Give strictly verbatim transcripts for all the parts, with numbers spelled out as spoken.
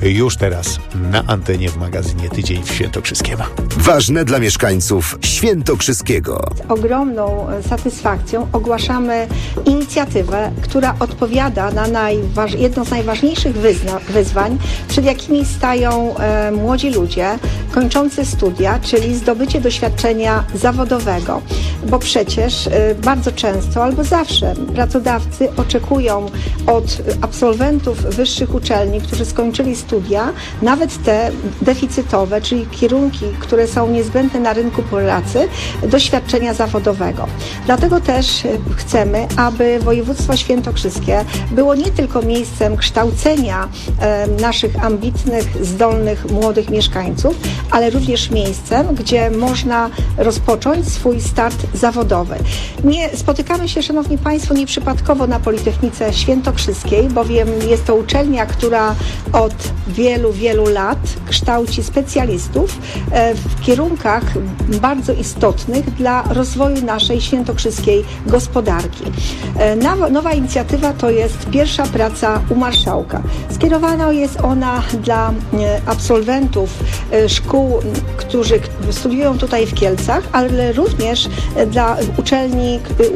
już teraz na antenie w magazynie Tydzień w Świętokrzyskiem. Ważne dla mieszkańców Świętokrzyskiego. Z ogromną satysfakcją ogłaszamy inicjatywę, która odpowiada na najważ- jedno z najważniejszych wyzna- wyzwań, przed jakimi stają e, młodzi ludzie kończący studia, czyli zdobycie doświadczenia zawodowego. Bo przecież e, bardzo często albo zawsze pracodawcy oczekują od absolwentów wyższych uczelni, którzy skończyli studia, nawet te deficytowe, czyli kierunki, które są niezbędne na rynku pracy, doświadczenia zawodowego. Dlatego też chcemy, aby województwo świętokrzyskie było nie tylko miejscem kształcenia e, naszych ambitnych, zdolnych, młodych mieszkańców, ale również miejscem, gdzie można rozpocząć swój start zawodowy. Nie spotykamy się, Szanowni Państwo, nieprzypadkowo na Politechnice Świętokrzyskiej, bowiem jest to uczelnia, która od wielu, wielu lat kształci specjalistów e, w kierunkach bardzo istotnych dla rozwoju naszej świętokrzyskiej gospodarki. E, nowa, nowa inicjatywa to jest pierwsza praca u marszałka. Skierowana jest ona dla e, absolwentów e, szkół, którzy studiują tutaj w Kielcach, ale również e, dla uczelni,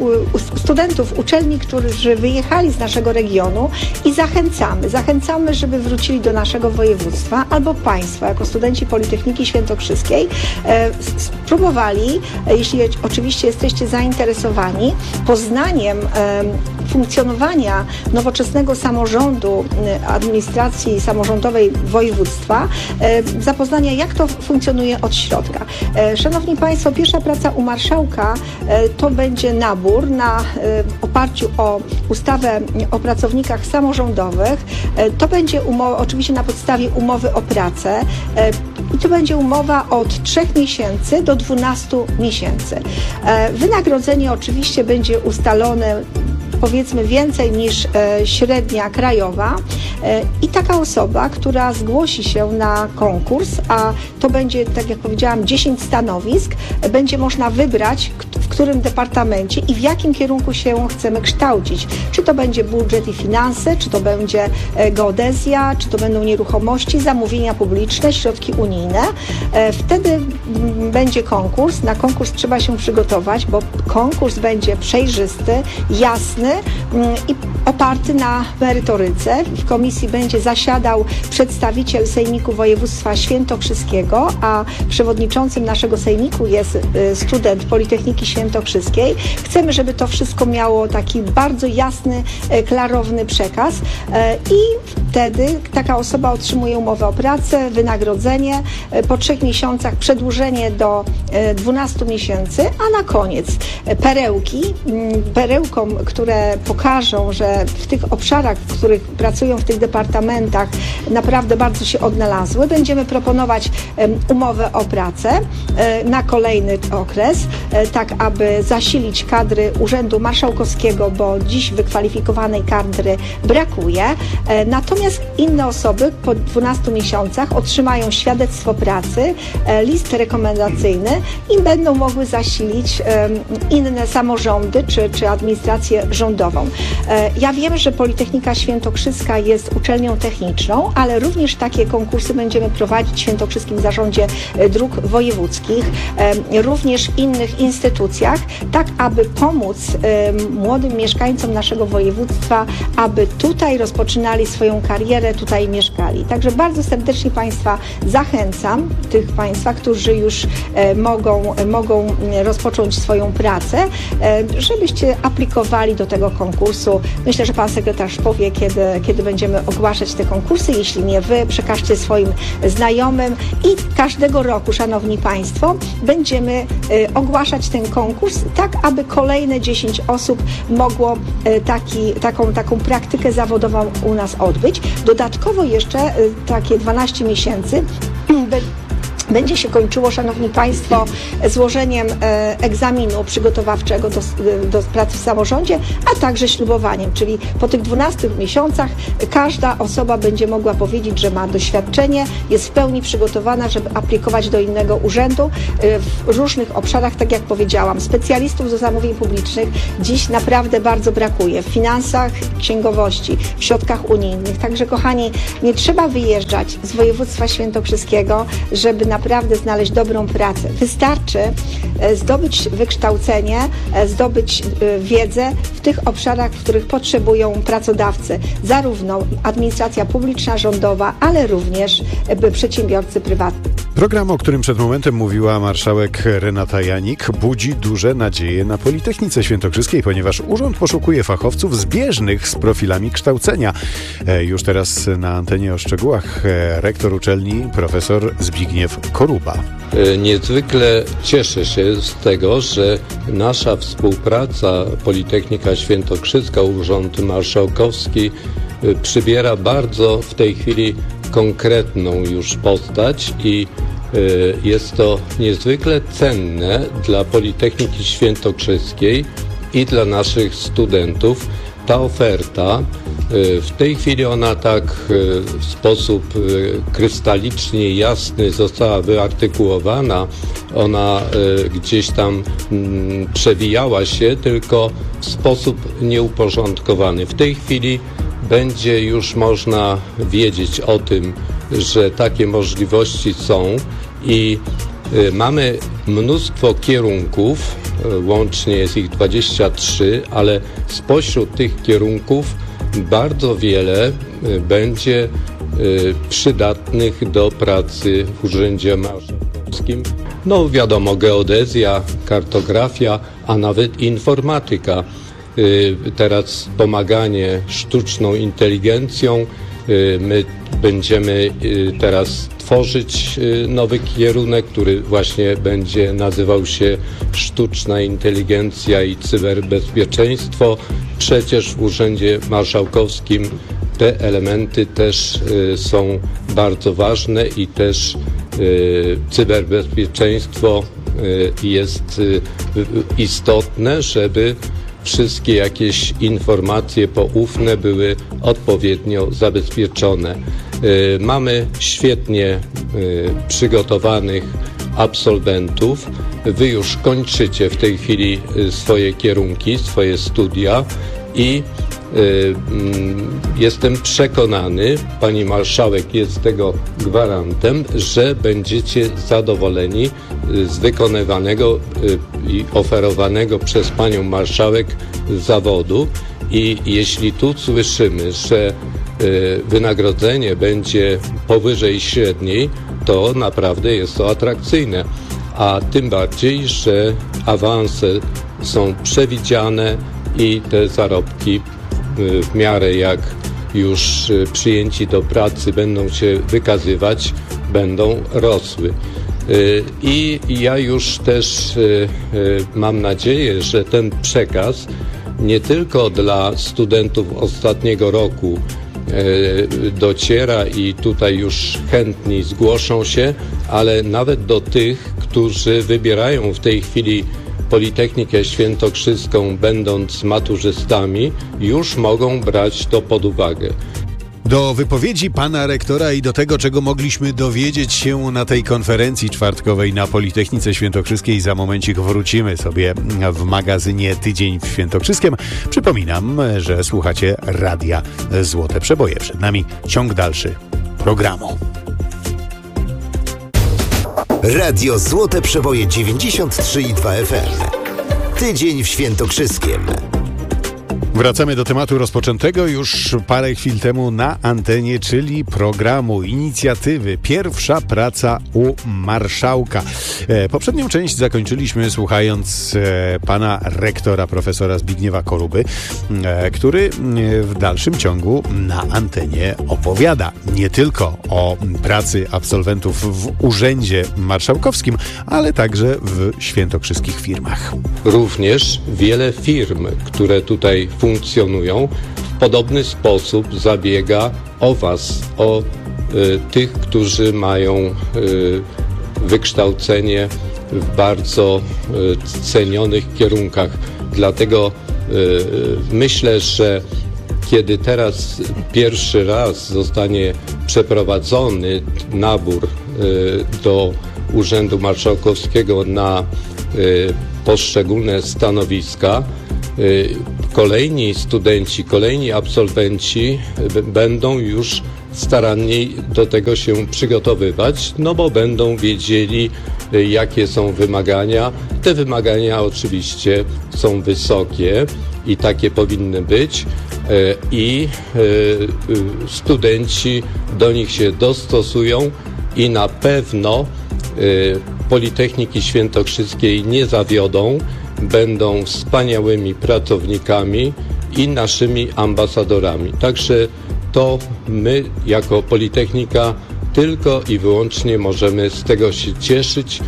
e, studentów uczelni, którzy wyjechali z naszego regionu i zachęcamy, zachęcamy, żeby wrócili do naszego województwa albo Państwo, jako studenci Politechniki Świętokrzyskiej, e, spróbowali, e, jeśli oczywiście jesteście zainteresowani, poznaniem e, funkcjonowania nowoczesnego samorządu, e, administracji samorządowej województwa, e, zapoznania, jak to funkcjonuje od środka. E, Szanowni Państwo, pierwsza praca u marszałka e, to będzie nabór na e, oparciu o ustawę o pracownikach samorządowych. E, to będzie umowa, oczywiście na podstawie umowy o pracę e, i to będzie umowa od trzech miesięcy do dwunastu miesięcy. E, wynagrodzenie oczywiście będzie ustalone powiedzmy więcej niż e, średnia krajowa e, i taka osoba, która zgłosi się na konkurs, a to będzie, tak jak powiedziałam, dziesięć stanowisk, e, będzie można wybrać, w którym departamencie i w jakim kierunku się chcemy kształcić. Czy to będzie budżet i finanse, czy to będzie e, geodezja, czy to będą nieruchomości, zamówienia publiczne, środki unijne. E, wtedy m, będzie konkurs. Na konkurs trzeba się przygotować, bo konkurs będzie przejrzysty, jasny, i oparty na merytoryce. W komisji będzie zasiadał przedstawiciel Sejmiku Województwa Świętokrzyskiego, a przewodniczącym naszego Sejmiku jest student Politechniki Świętokrzyskiej. Chcemy, żeby to wszystko miało taki bardzo jasny, klarowny przekaz i wtedy taka osoba otrzymuje umowę o pracę, wynagrodzenie, po trzech miesiącach przedłużenie do dwunastu miesięcy, a na koniec perełki, perełkom, które pokażą, że w tych obszarach, w których pracują w tych departamentach, naprawdę bardzo się odnalazły. Będziemy proponować um, umowę o pracę um, na kolejny okres, um, tak aby zasilić kadry Urzędu Marszałkowskiego, bo dziś wykwalifikowanej kadry brakuje. Um, natomiast inne osoby po dwunastu miesiącach otrzymają świadectwo pracy, um, list rekomendacyjny i będą mogły zasilić um, inne samorządy czy, czy administrację rządową. Ja wiem, że Politechnika Świętokrzyska jest uczelnią techniczną, ale również takie konkursy będziemy prowadzić w Świętokrzyskim Zarządzie Dróg Wojewódzkich, również w innych instytucjach, tak aby pomóc młodym mieszkańcom naszego województwa, aby tutaj rozpoczynali swoją karierę, tutaj mieszkali. Także bardzo serdecznie Państwa zachęcam, tych Państwa, którzy już mogą, mogą rozpocząć swoją pracę, żebyście aplikowali do tego konkursu. Myślę, że Pan Sekretarz powie, kiedy, kiedy będziemy ogłaszać te konkursy. Jeśli nie Wy, przekażcie swoim znajomym i każdego roku, Szanowni Państwo, będziemy y, ogłaszać ten konkurs, tak aby kolejne dziesięć osób mogło y, taki, taką, taką praktykę zawodową u nas odbyć. Dodatkowo jeszcze y, takie dwanaście miesięcy będzie się kończyło, Szanowni Państwo, złożeniem e, egzaminu przygotowawczego do, do pracy w samorządzie, a także ślubowaniem, czyli po tych dwunastu miesiącach każda osoba będzie mogła powiedzieć, że ma doświadczenie, jest w pełni przygotowana, żeby aplikować do innego urzędu e, w różnych obszarach, tak jak powiedziałam. Specjalistów do zamówień publicznych dziś naprawdę bardzo brakuje w finansach, księgowości, w środkach unijnych. Także, kochani, nie trzeba wyjeżdżać z województwa świętokrzyskiego, żeby naprawdę znaleźć dobrą pracę. Wystarczy zdobyć wykształcenie, zdobyć wiedzę w tych obszarach, w których potrzebują pracodawcy, zarówno administracja publiczna, rządowa, ale również przedsiębiorcy prywatni. Program, o którym przed momentem mówiła marszałek Renata Janik, budzi duże nadzieje na Politechnice Świętokrzyskiej, ponieważ urząd poszukuje fachowców zbieżnych z profilami kształcenia. Już teraz na antenie o szczegółach rektor uczelni, profesor Zbigniew Koruba. Niezwykle cieszę się z tego, że nasza współpraca Politechnika Świętokrzyska, Urząd Marszałkowski przybiera bardzo w tej chwili konkretną już postać i jest to niezwykle cenne dla Politechniki Świętokrzyskiej i dla naszych studentów. Ta oferta, w tej chwili ona tak w sposób krystalicznie jasny została wyartykułowana, ona gdzieś tam przewijała się, tylko w sposób nieuporządkowany. W tej chwili będzie już można wiedzieć o tym, że takie możliwości są i mamy mnóstwo kierunków, łącznie jest ich dwadzieścia trzy, ale spośród tych kierunków bardzo wiele będzie przydatnych do pracy w Urzędzie Marszałkowskim. No wiadomo, geodezja, kartografia, a nawet informatyka. Teraz wspomaganie sztuczną inteligencją. My będziemy teraz tworzyć nowy kierunek, który właśnie będzie nazywał się Sztuczna Inteligencja i Cyberbezpieczeństwo. Przecież w Urzędzie Marszałkowskim te elementy też są bardzo ważne i też cyberbezpieczeństwo jest istotne, żeby wszystkie jakieś informacje poufne były odpowiednio zabezpieczone. Mamy świetnie przygotowanych absolwentów. Wy już kończycie w tej chwili swoje kierunki, swoje studia i jestem przekonany, pani marszałek jest tego gwarantem, że będziecie zadowoleni z wykonywanego i oferowanego przez panią marszałek zawodu i jeśli tu słyszymy, że wynagrodzenie będzie powyżej średniej, to naprawdę jest to atrakcyjne, a tym bardziej, że awanse są przewidziane i te zarobki w miarę jak już przyjęci do pracy będą się wykazywać, będą rosły. I ja już też mam nadzieję, że ten przekaz nie tylko dla studentów ostatniego roku dociera i tutaj już chętni zgłoszą się, ale nawet do tych, którzy wybierają w tej chwili Politechnikę Świętokrzyską, będąc maturzystami, już mogą brać to pod uwagę. Do wypowiedzi pana rektora i do tego, czego mogliśmy dowiedzieć się na tej konferencji czwartkowej na Politechnice Świętokrzyskiej, za momencik wrócimy sobie w magazynie Tydzień w Świętokrzyskiem. Przypominam, że słuchacie Radia Złote Przeboje. Przed nami ciąg dalszy programu. Radio Złote Przeboje dziewięćdziesiąt trzy i dwa F M. Tydzień w Świętokrzyskiem. Wracamy do tematu rozpoczętego już parę chwil temu na antenie, czyli programu, inicjatywy Pierwsza praca u marszałka. E, poprzednią część zakończyliśmy słuchając e, pana rektora, profesora Zbigniewa Koruby, e, który e, w dalszym ciągu na antenie opowiada nie tylko o pracy absolwentów w Urzędzie Marszałkowskim, ale także w świętokrzyskich firmach. Również wiele firm, które tutaj funkcjonują, w podobny sposób zabiega o was, o y, tych, którzy mają y, wykształcenie w bardzo cenionych kierunkach. Dlatego myślę, że kiedy teraz pierwszy raz zostanie przeprowadzony nabór do Urzędu Marszałkowskiego na poszczególne stanowiska, kolejni studenci, kolejni absolwenci będą już staranniej do tego się przygotowywać, no bo będą wiedzieli, jakie są wymagania. Te wymagania oczywiście są wysokie i takie powinny być i studenci do nich się dostosują i na pewno Politechniki Świętokrzyskiej nie zawiodą, będą wspaniałymi pracownikami i naszymi ambasadorami. Także to my jako Politechnika tylko i wyłącznie możemy z tego się cieszyć,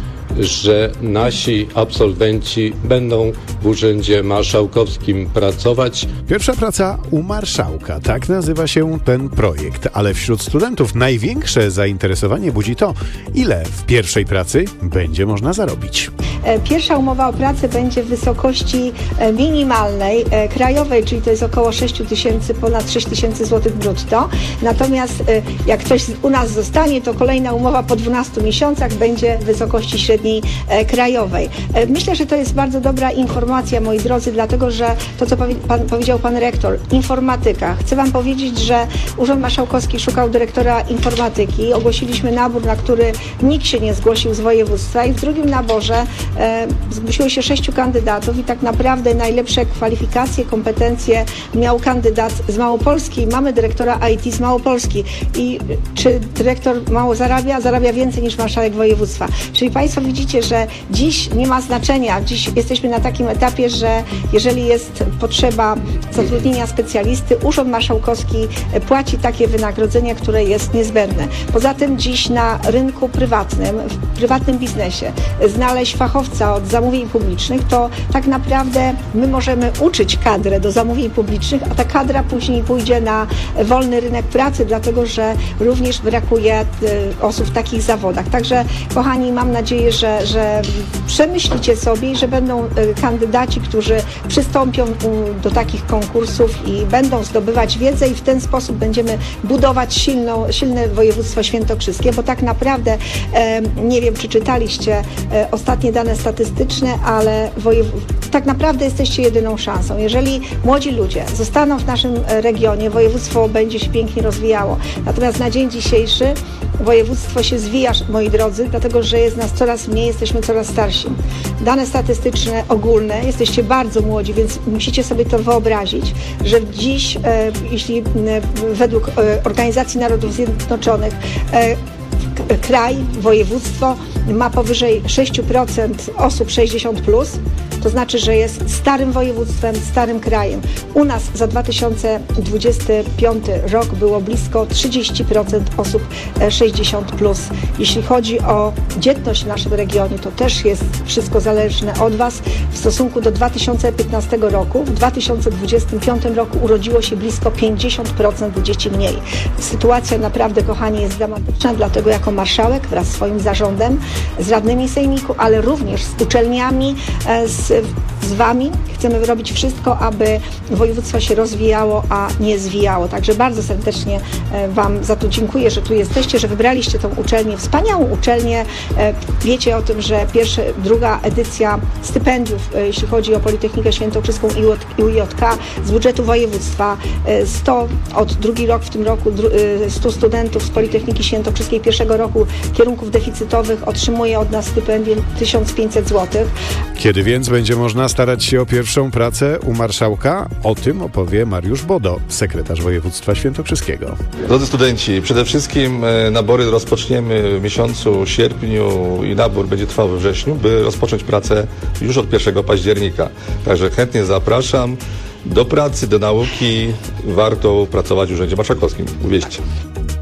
że nasi absolwenci będą w Urzędzie Marszałkowskim pracować. Pierwsza praca u marszałka, tak nazywa się ten projekt, ale wśród studentów największe zainteresowanie budzi to, ile w pierwszej pracy będzie można zarobić. Pierwsza umowa o pracę będzie w wysokości minimalnej, krajowej, czyli to jest około sześć tysięcy, ponad sześć tysięcy złotych brutto. Natomiast jak ktoś u nas zostanie, to kolejna umowa po dwunastu miesiącach będzie w wysokości średniej krajowej. Myślę, że to jest bardzo dobra informacja, moi drodzy, dlatego, że to, co powie, pan, powiedział pan rektor, informatyka. Chcę wam powiedzieć, że Urząd Marszałkowski szukał dyrektora informatyki. Ogłosiliśmy nabór, na który nikt się nie zgłosił z województwa i w drugim naborze e, zgłosiło się sześciu kandydatów i tak naprawdę najlepsze kwalifikacje, kompetencje miał kandydat z Małopolski. Mamy dyrektora I T z Małopolski i czy dyrektor mało zarabia? Zarabia więcej niż marszałek województwa. Czyli państwo widzicie, że dziś nie ma znaczenia. Dziś jesteśmy na takim etapie, że jeżeli jest potrzeba zatrudnienia specjalisty, Urząd Marszałkowski płaci takie wynagrodzenie, które jest niezbędne. Poza tym dziś na rynku prywatnym, w prywatnym biznesie znaleźć fachowca od zamówień publicznych, to tak naprawdę my możemy uczyć kadrę do zamówień publicznych, a ta kadra później pójdzie na wolny rynek pracy, dlatego że również brakuje osób w takich zawodach. Także kochani, mam nadzieję, że, że przemyślicie sobie i że będą kandydaci, którzy przystąpią do takich konkursów i będą zdobywać wiedzę i w ten sposób będziemy budować silną, silne województwo świętokrzyskie, bo tak naprawdę, e, nie wiem, czy czytaliście e, ostatnie dane statystyczne, ale wojew... tak naprawdę jesteście jedyną szansą. Jeżeli młodzi ludzie zostaną w naszym regionie, województwo będzie się pięknie rozwijało. Natomiast na dzień dzisiejszy województwo się zwija, moi drodzy, dlatego że jest nas coraz mniej, jesteśmy coraz starsi. Dane statystyczne ogólne, jesteście bardzo młodzi, więc musicie sobie to wyobrazić, że dziś, e, jeśli e, według e, Organizacji Narodów Zjednoczonych e, kraj, województwo ma powyżej sześć procent osób sześćdziesiąt plus, to znaczy, że jest starym województwem, starym krajem. U nas za dwa tysiące dwudziesty piąty rok było blisko trzydzieści procent osób sześćdziesiąt plus. Jeśli chodzi o dzietność w naszym regionie, to też jest wszystko zależne od was. W stosunku do dwa tysiące piętnastego roku, w dwa tysiące dwudziestym piątym roku urodziło się blisko pięćdziesiąt procent dzieci mniej. Sytuacja naprawdę, kochani, jest dramatyczna, dlatego jako marszałek wraz z swoim zarządem, z radnymi sejmiku, ale również z uczelniami, z z wami chcemy robić wszystko, aby województwo się rozwijało, a nie zwijało. Także bardzo serdecznie wam za to dziękuję, że tu jesteście, że wybraliście tą uczelnię, wspaniałą uczelnię. Wiecie o tym, że pierwsza, druga edycja stypendiów, jeśli chodzi o Politechnikę Świętokrzyską i U J K z budżetu województwa, sto od drugi rok w tym roku stu studentów z Politechniki Świętokrzyskiej pierwszego roku kierunków deficytowych otrzymuje od nas stypendium tysiąc pięćset złotych. Kiedy więc będzie można starać się o pierwszą pracę u marszałka? O tym opowie Mariusz Bodo, sekretarz województwa świętokrzyskiego. Drodzy studenci, przede wszystkim nabory rozpoczniemy w miesiącu sierpniu i nabór będzie trwał we wrześniu, by rozpocząć pracę już od pierwszego października. Także chętnie zapraszam do pracy, do nauki. Warto pracować w Urzędzie Marszałkowskim. Uwierzcie.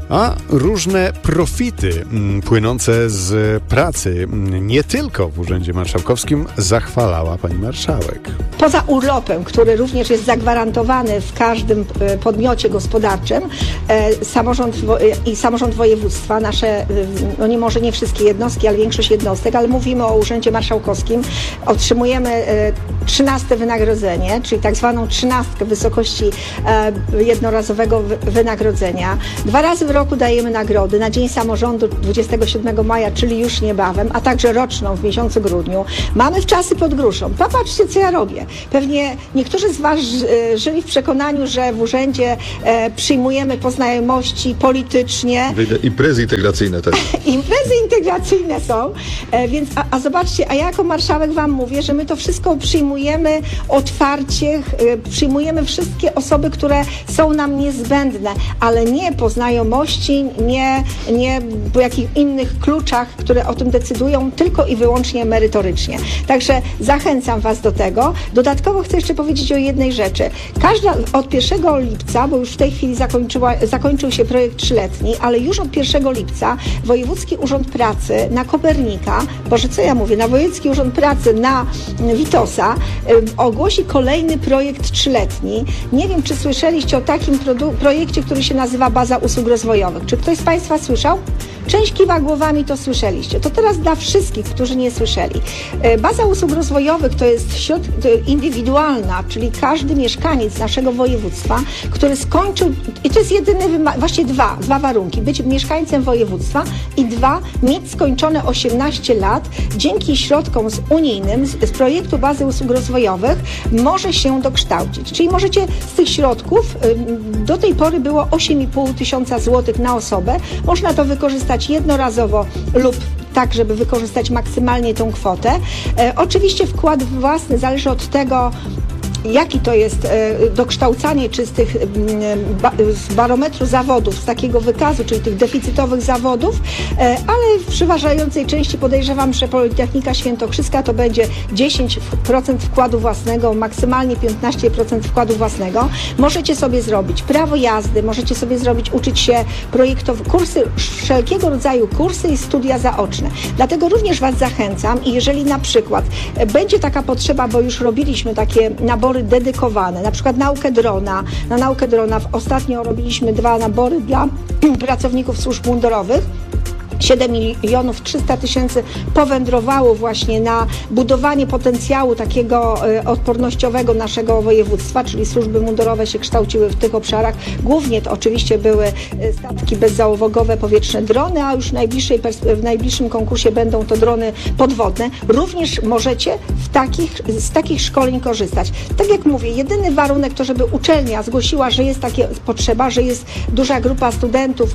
a różne profity płynące z pracy nie tylko w Urzędzie Marszałkowskim zachwalała pani marszałek. Poza urlopem, który również jest zagwarantowany w każdym podmiocie gospodarczym, samorząd i samorząd województwa, nasze, no nie może nie wszystkie jednostki, ale większość jednostek, ale mówimy o Urzędzie Marszałkowskim, otrzymujemy trzynaste wynagrodzenie, czyli tak zwaną trzynastkę w wysokości jednorazowego wynagrodzenia. Dwa razy w roku dajemy nagrody na Dzień Samorządu dwudziestego siódmego maja, czyli już niebawem, a także roczną w miesiącu grudniu. Mamy wczasy pod gruszą. Popatrzcie, co ja robię. Pewnie niektórzy z Was żyli w przekonaniu, że w urzędzie e, przyjmujemy po znajomości politycznie. Imprezy integracyjne też. Imprezy integracyjne są, e, więc a, a zobaczcie, a ja jako marszałek Wam mówię, że my to wszystko przyjmujemy otwarcie, e, przyjmujemy wszystkie osoby, które są nam niezbędne, ale nie po znajomości, nie, nie po jakichś innych kluczach, które o tym decydują, tylko i wyłącznie merytorycznie. Także zachęcam Was do tego. Dodatkowo chcę jeszcze powiedzieć o jednej rzeczy. Każda od pierwszego lipca, bo już w tej chwili zakończyła, zakończył się projekt trzyletni, ale już od pierwszego lipca Wojewódzki Urząd Pracy na Kopernika, boże co ja mówię, na Wojewódzki Urząd Pracy na Witosa y, ogłosi kolejny projekt trzyletni. Nie wiem, czy słyszeliście o takim produ- projekcie, który się nazywa Baza Usług Rozwojowych. Czy ktoś z Państwa słyszał? Część kiwa głowami, to słyszeliście. To teraz dla wszystkich, którzy nie słyszeli. Baza usług rozwojowych to jest indywidualna, czyli każdy mieszkaniec naszego województwa, który skończył, i to jest jedyny, właściwie dwa, dwa warunki, być mieszkańcem województwa i dwa, mieć skończone osiemnaście lat, dzięki środkom z unijnym, z, z projektu Bazy Usług Rozwojowych może się dokształcić. Czyli możecie z tych środków, do tej pory było osiem i pół tysiąca złotych na osobę, można to wykorzystać jednorazowo lub tak, żeby wykorzystać maksymalnie tą kwotę. E, oczywiście wkład własny zależy od tego, jaki to jest e, dokształcanie, czy z tych ba, z barometru zawodów, z takiego wykazu, czyli tych deficytowych zawodów, e, ale w przeważającej części podejrzewam, że Politechnika Świętokrzyska to będzie dziesięć procent wkładu własnego, maksymalnie piętnaście procent wkładu własnego. Możecie sobie zrobić prawo jazdy, możecie sobie zrobić, uczyć się projektowych, kursy, wszelkiego rodzaju kursy i studia zaoczne. Dlatego również Was zachęcam i jeżeli na przykład będzie taka potrzeba, bo już robiliśmy takie nabory dedykowane, na przykład naukę drona. Na naukę drona ostatnio robiliśmy dwa nabory dla pracowników służb mundurowych. siedem milionów trzysta tysięcy powędrowało właśnie na budowanie potencjału takiego y, odpornościowego naszego województwa, czyli służby mundurowe się kształciły w tych obszarach. Głównie to oczywiście były y, statki bezzałogowe, powietrzne drony, a już w, najbliższej pers- w najbliższym konkursie będą to drony podwodne. Również możecie w takich, z takich szkoleń korzystać. Tak jak mówię, jedyny warunek to, żeby uczelnia zgłosiła, że jest taka potrzeba, że jest duża grupa studentów,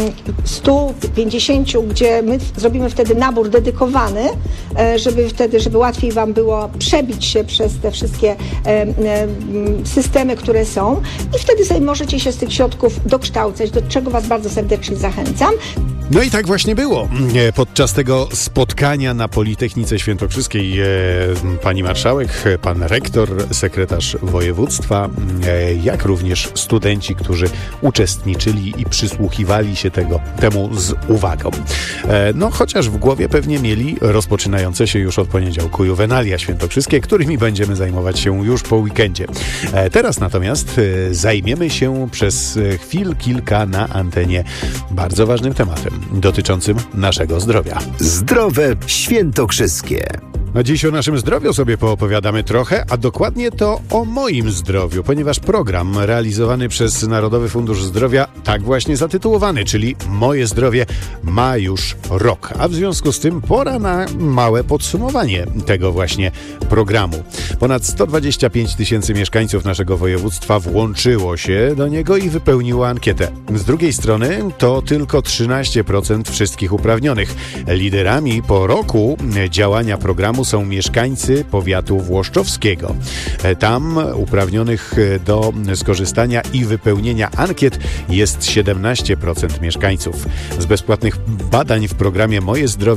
sto pięćdziesiąt, gdzie my zrobimy wtedy nabór dedykowany, żeby wtedy, żeby łatwiej Wam było przebić się przez te wszystkie systemy, które są i wtedy sobie możecie się z tych środków dokształcać, do czego Was bardzo serdecznie zachęcam. No i tak właśnie było. Podczas tego spotkania na Politechnice Świętokrzyskiej pani marszałek, pan rektor, sekretarz województwa, jak również studenci, którzy uczestniczyli i przysłuchiwali się tego, temu z uwagą. No chociaż w głowie pewnie mieli rozpoczynające się już od poniedziałku juwenalia świętokrzyskie, którymi będziemy zajmować się już po weekendzie. Teraz natomiast zajmiemy się przez chwil kilka na antenie bardzo ważnym tematem dotyczącym naszego zdrowia. Zdrowe świętokrzyskie. A dziś o naszym zdrowiu sobie poopowiadamy trochę, a dokładnie to o moim zdrowiu, ponieważ program realizowany przez Narodowy Fundusz Zdrowia, tak właśnie zatytułowany, czyli Moje Zdrowie, ma już rok. A w związku z tym pora na małe podsumowanie tego właśnie programu. Ponad sto dwadzieścia pięć tysięcy mieszkańców naszego województwa włączyło się do niego i wypełniło ankietę. Z drugiej strony to tylko trzynaście procent wszystkich uprawnionych. Liderami po roku działania programu są mieszkańcy powiatu włoszczowskiego. Tam uprawnionych do skorzystania i wypełnienia ankiet jest siedemnaście procent mieszkańców. Z bezpłatnych badań w programie Moje Zdrowie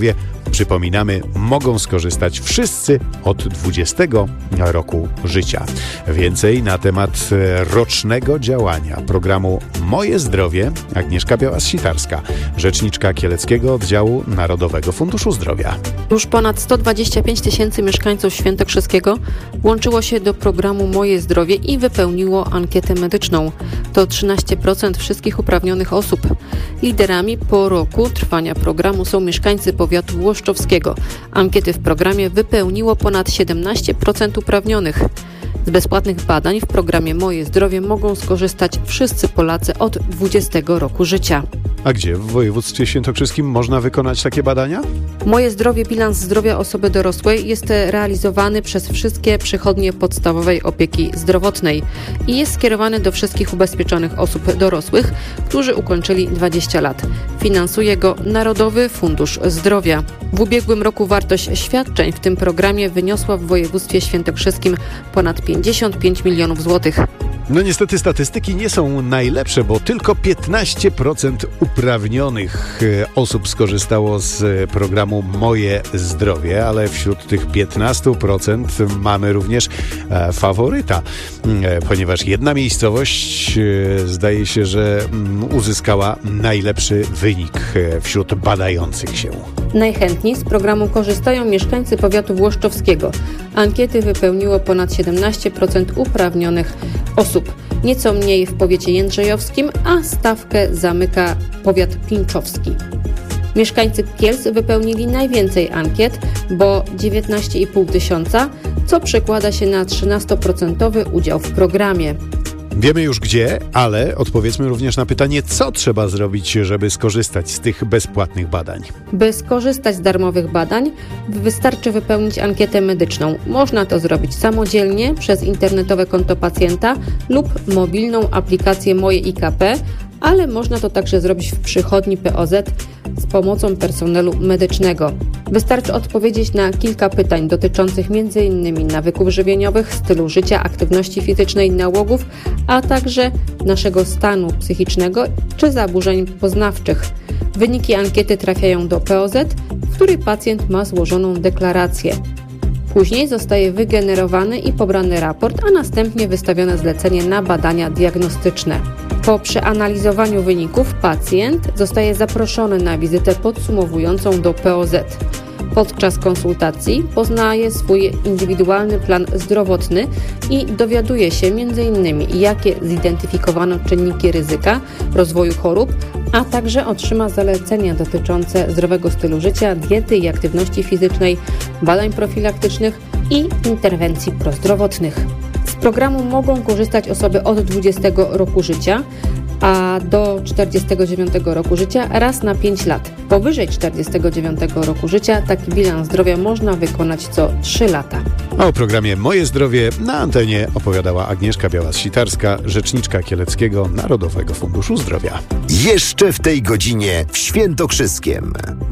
Przypominamy, mogą skorzystać wszyscy od dwudziestego roku życia. Więcej na temat rocznego działania programu Moje Zdrowie Agnieszka Białas-Sitarska, rzeczniczka Kieleckiego Oddziału Narodowego Funduszu Zdrowia. Już ponad sto dwadzieścia pięć tysięcy mieszkańców Świętokrzyskiego włączyło się do programu Moje Zdrowie i wypełniło ankietę medyczną. To trzynaście procent wszystkich uprawnionych osób. Liderami po roku trwania programu są mieszkańcy powiatu włoszczowskiego. Ankiety w programie wypełniło ponad siedemnaście procent uprawnionych. Z bezpłatnych badań w programie Moje Zdrowie mogą skorzystać wszyscy Polacy od dwudziestego roku życia. A gdzie w województwie świętokrzyskim można wykonać takie badania? Moje Zdrowie, bilans zdrowia osoby dorosłej jest realizowany przez wszystkie przychodnie podstawowej opieki zdrowotnej i jest skierowany do wszystkich ubezpieczonych osób dorosłych, którzy ukończyli dwadzieścia lat. Finansuje go Narodowy Fundusz Zdrowia. W ubiegłym roku wartość świadczeń w tym programie wyniosła w województwie świętokrzyskim ponad pięćdziesiąt pięć milionów złotych. No niestety statystyki nie są najlepsze, bo tylko piętnaście procent uprawnionych osób skorzystało z programu Moje Zdrowie, ale wśród tych piętnastu procent mamy również faworyta, ponieważ jedna miejscowość zdaje się, że uzyskała najlepszy wynik wśród badających się. Najchętniej z programu korzystają mieszkańcy powiatu włoszczowskiego. Ankiety wypełniło ponad siedemnaście procent uprawnionych osób. Nieco mniej w powiecie jędrzejowskim, a stawkę zamyka powiat pińczowski. Mieszkańcy Kielc wypełnili najwięcej ankiet, bo dziewiętnaście i pół tysiąca, co przekłada się na trzynastoprocentowy udział w programie. Wiemy już gdzie, ale odpowiedzmy również na pytanie, co trzeba zrobić, żeby skorzystać z tych bezpłatnych badań. By skorzystać z darmowych badań, wystarczy wypełnić ankietę medyczną. Można to zrobić samodzielnie przez internetowe konto pacjenta lub mobilną aplikację Moje I K P, ale można to także zrobić w przychodni P O Z z pomocą personelu medycznego. Wystarczy odpowiedzieć na kilka pytań dotyczących między innymi nawyków żywieniowych, stylu życia, aktywności fizycznej, nałogów, a także naszego stanu psychicznego czy zaburzeń poznawczych. Wyniki ankiety trafiają do P O Z, w której pacjent ma złożoną deklarację. Później zostaje wygenerowany i pobrany raport, a następnie wystawione zlecenie na badania diagnostyczne. Po przeanalizowaniu wyników pacjent zostaje zaproszony na wizytę podsumowującą do P O Z. Podczas konsultacji poznaje swój indywidualny plan zdrowotny i dowiaduje się między innymi, jakie zidentyfikowano czynniki ryzyka rozwoju chorób, a także otrzyma zalecenia dotyczące zdrowego stylu życia, diety i aktywności fizycznej, badań profilaktycznych i interwencji prozdrowotnych. Z programu mogą korzystać osoby od dwudziestego roku życia, a do czterdziestego dziewiątego roku życia raz na pięć lat. Powyżej czterdziestego dziewiątego roku życia taki bilans zdrowia można wykonać co trzy lata. A o programie Moje Zdrowie na antenie opowiadała Agnieszka Białas-Sitarska, rzeczniczka Kieleckiego Narodowego Funduszu Zdrowia. Jeszcze w tej godzinie w Świętokrzyskiem.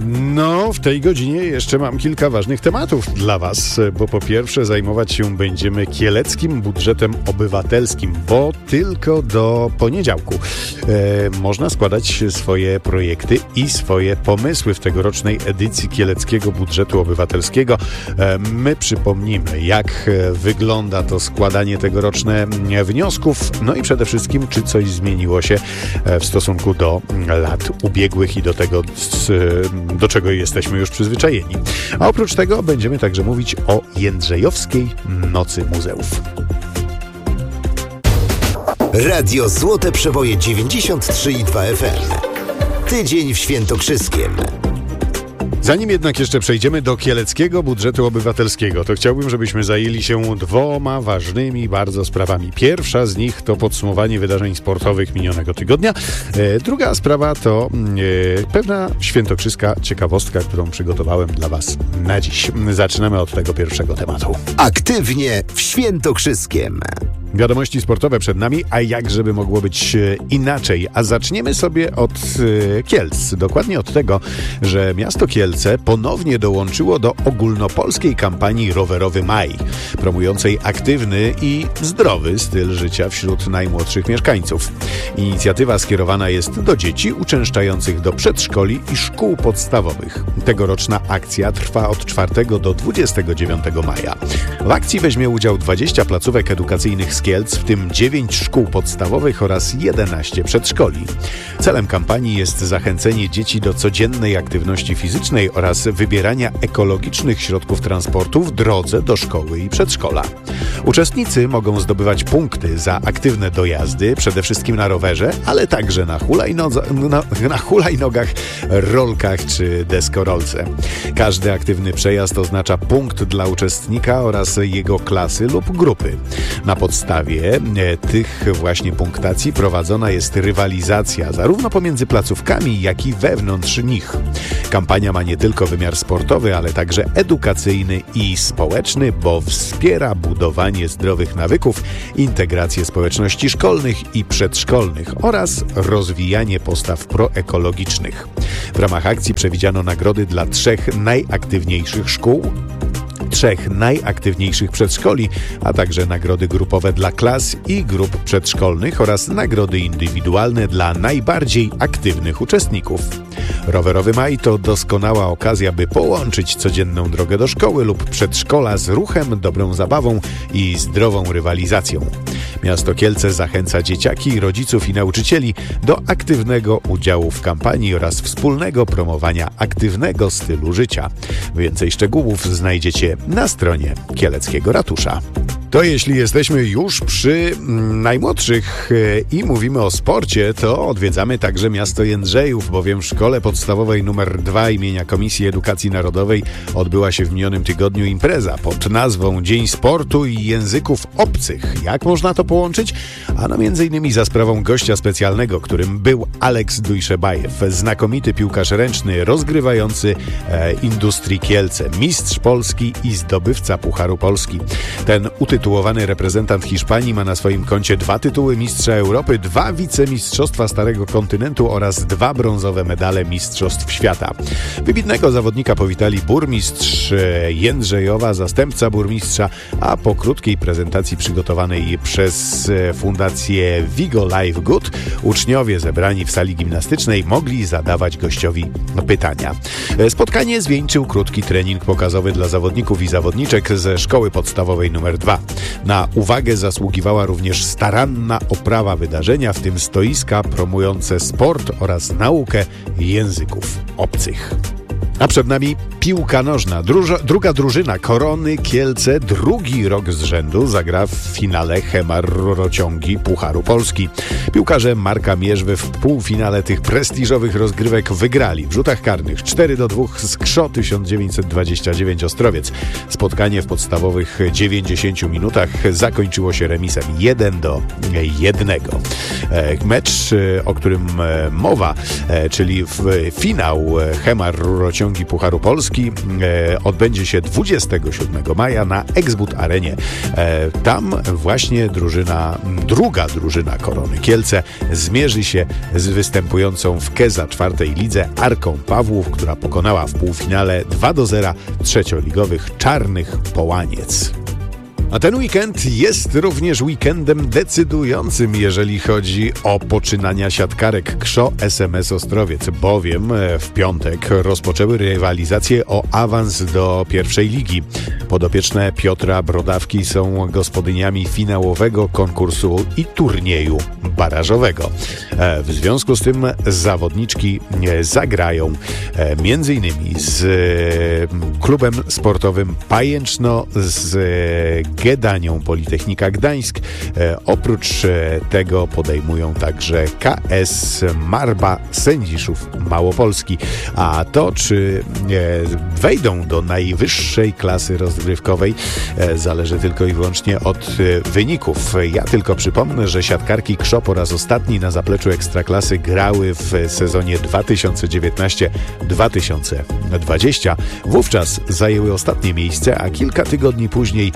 No, w tej godzinie jeszcze mam kilka ważnych tematów dla Was, bo po pierwsze zajmować się będziemy kieleckim budżetem obywatelskim, bo tylko do poniedziałku e, można składać swoje projekty i swoje pomysły w tegorocznej edycji kieleckiego budżetu obywatelskiego. E, my przypomnimy, jak wygląda to składanie tegoroczne wniosków, no i przede wszystkim, czy coś zmieniło się w stosunku do lat ubiegłych i do tego, do czego jesteśmy już przyzwyczajeni. A oprócz tego będziemy także mówić o Jędrzejowskiej Nocy Muzeów. Radio Złote Przeboje dziewięćdziesiąt trzy i dwa F M. Tydzień w Świętokrzyskiem. Zanim jednak jeszcze przejdziemy do kieleckiego budżetu obywatelskiego, to chciałbym, żebyśmy zajęli się dwoma ważnymi bardzo sprawami. Pierwsza z nich to podsumowanie wydarzeń sportowych minionego tygodnia. E, druga sprawa to e, pewna świętokrzyska ciekawostka, którą przygotowałem dla Was na dziś. Zaczynamy od tego pierwszego tematu. Aktywnie w Świętokrzyskiem. Wiadomości sportowe przed nami, a jak żeby mogło być inaczej? A zaczniemy sobie od Kielc. Dokładnie od tego, że miasto Kielce ponownie dołączyło do ogólnopolskiej kampanii Rowerowy Maj, promującej aktywny i zdrowy styl życia wśród najmłodszych mieszkańców. Inicjatywa skierowana jest do dzieci uczęszczających do przedszkoli i szkół podstawowych. Tegoroczna akcja trwa od czwartego do dwudziestego dziewiątego maja. W akcji weźmie udział dwadzieścia placówek edukacyjnych z Kielc, w tym dziewięć szkół podstawowych oraz jedenaście przedszkoli. Celem kampanii jest zachęcenie dzieci do codziennej aktywności fizycznej oraz wybierania ekologicznych środków transportu w drodze do szkoły i przedszkola. Uczestnicy mogą zdobywać punkty za aktywne dojazdy, przede wszystkim na rowerze, ale także na, hulajnodze, na, na hulajnogach, rolkach czy deskorolce. Każdy aktywny przejazd oznacza punkt dla uczestnika oraz jego klasy lub grupy. Na podstawie tych właśnie punktacji prowadzona jest rywalizacja zarówno pomiędzy placówkami, jak i wewnątrz nich. Kampania ma nie tylko wymiar sportowy, ale także edukacyjny i społeczny, bo wspiera budowanie zdrowych nawyków, integrację społeczności szkolnych i przedszkolnych oraz rozwijanie postaw proekologicznych. W ramach akcji przewidziano nagrody dla trzech najaktywniejszych szkół, trzech najaktywniejszych przedszkoli, a także nagrody grupowe dla klas i grup przedszkolnych oraz nagrody indywidualne dla najbardziej aktywnych uczestników. Rowerowy Maj to doskonała okazja, by połączyć codzienną drogę do szkoły lub przedszkola z ruchem, dobrą zabawą i zdrową rywalizacją. Miasto Kielce zachęca dzieciaki, rodziców i nauczycieli do aktywnego udziału w kampanii oraz wspólnego promowania aktywnego stylu życia. Więcej szczegółów znajdziecie na stronie Kieleckiego Ratusza. To jeśli jesteśmy już przy najmłodszych i mówimy o sporcie, to odwiedzamy także miasto Jędrzejów, bowiem w szkole podstawowej numer dwa imienia Komisji Edukacji Narodowej odbyła się w minionym tygodniu impreza pod nazwą Dzień Sportu i Języków Obcych. Jak można to połączyć? Ano między innymi za sprawą gościa specjalnego, którym był Aleks Dujszebajew, znakomity piłkarz ręczny rozgrywający e, Industrii Kielce, mistrz Polski i zdobywca Pucharu Polski. Ten utytułowany reprezentant Hiszpanii ma na swoim koncie dwa tytuły mistrza Europy, dwa wicemistrzostwa Starego Kontynentu oraz dwa brązowe medale Mistrzostw Świata. Wybitnego zawodnika powitali burmistrz Jędrzejowa, zastępca burmistrza, a po krótkiej prezentacji przygotowanej przez Fundację Vigo Life Good uczniowie zebrani w sali gimnastycznej mogli zadawać gościowi pytania. Spotkanie zwieńczył krótki trening pokazowy dla zawodników i zawodniczek ze szkoły podstawowej numer dwa. Na uwagę zasługiwała również staranna oprawa wydarzenia, w tym stoiska promujące sport oraz naukę języków obcych. A przed nami piłka nożna. Druża, druga drużyna Korony Kielce drugi rok z rzędu zagra w finale Hemar-Rociągi Pucharu Polski. Piłkarze Marka Mierzwy w półfinale tych prestiżowych rozgrywek wygrali w rzutach karnych cztery do dwóch z K S Z O tysiąc dziewięćset dwadzieścia dziewięć Ostrowiec. Spotkanie w podstawowych dziewięćdziesięciu minutach zakończyło się remisem jeden do jednego. Mecz, o którym mowa, czyli finał Hemar-Rociągi Pucharu Polski e, odbędzie się dwudziestego siódmego maja na Exbut Arenie. E, tam właśnie drużyna, druga drużyna Korony Kielce zmierzy się z występującą w Keza czwartej lidze Arką Pawłów, która pokonała w półfinale dwa do zera trzecioligowych Czarnych Połaniec. A ten weekend jest również weekendem decydującym, jeżeli chodzi o poczynania siatkarek K S O S M S Ostrowiec, bowiem w piątek rozpoczęły rywalizację o awans do pierwszej ligi. Podopieczne Piotra Brodawki są gospodyniami finałowego konkursu i turnieju barażowego. W związku z tym zawodniczki zagrają między innymi z klubem sportowym Pajęczno, z Gedanią Politechnika Gdańsk. E, oprócz e, tego podejmują także K S Marba Sędziszów Małopolski. A to, czy e, wejdą do najwyższej klasy rozgrywkowej, e, zależy tylko i wyłącznie od e, wyników. Ja tylko przypomnę, że siatkarki K S O po raz ostatni na zapleczu Ekstraklasy grały w sezonie dwa tysiące dziewiętnastym dwa tysiące dwudziestym. Wówczas zajęły ostatnie miejsce, a kilka tygodni później sekcja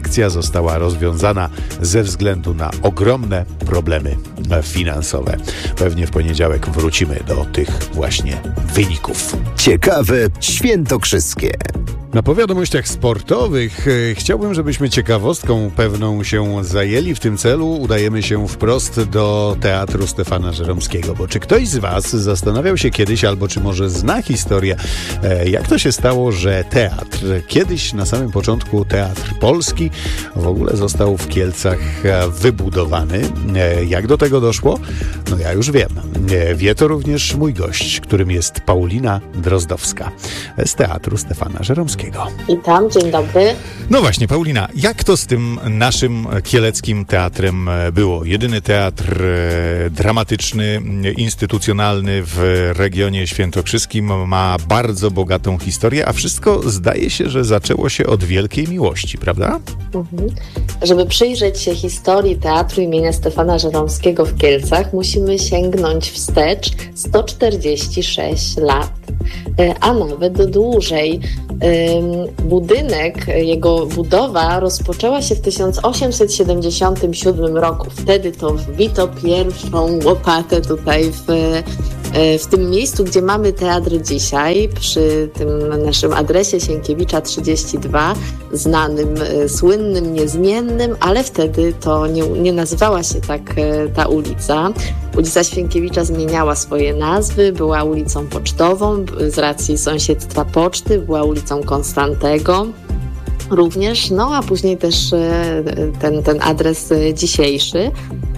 rekonstrukcja została rozwiązana ze względu na ogromne problemy finansowe. Pewnie w poniedziałek wrócimy do tych właśnie wyników. Ciekawe świętokrzyskie. Na po wiadomościach sportowych e, chciałbym, żebyśmy ciekawostką pewną się zajęli. W tym celu udajemy się wprost do Teatru Stefana Żeromskiego, bo czy ktoś z Was zastanawiał się kiedyś, albo czy może zna historię, e, jak to się stało, że teatr, kiedyś na samym początku Teatr Polski, w ogóle został w Kielcach e, wybudowany. E, jak do tego doszło? No ja już wiem. E, wie to również mój gość, którym jest Paulina Drozdowska z Teatru Stefana Żeromskiego. Witam, dzień dobry. No właśnie, Paulina, jak to z tym naszym kieleckim teatrem było? Jedyny teatr e, dramatyczny, instytucjonalny w regionie świętokrzyskim, ma bardzo bogatą historię, a wszystko zdaje się, że zaczęło się od wielkiej miłości, prawda? Mhm. Żeby przyjrzeć się historii Teatru imienia Stefana Żeromskiego w Kielcach, musimy sięgnąć wstecz sto czterdzieści sześć lat, a nawet dłużej. Budynek, jego budowa rozpoczęła się w tysiąc osiemset siedemdziesiątym siódmym roku. Wtedy to wbito pierwszą łopatę tutaj w, w tym miejscu, gdzie mamy teatr dzisiaj, przy tym naszym adresie Sienkiewicza trzydzieści dwa, znanym, słynnym, niezmiennym, ale wtedy to nie, nie nazywała się tak ta ulica. Ulica Sienkiewicza zmieniała swoje nazwy, była ulicą Pocztową z racji sąsiedztwa poczty, była ulicą Konstantego również, no a później też ten, ten adres dzisiejszy.